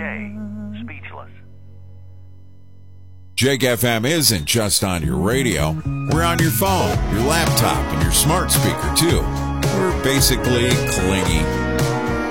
Speechless. Jake FM isn't just on your radio. We're on your phone, your laptop, and your smart speaker, too. We're basically clingy.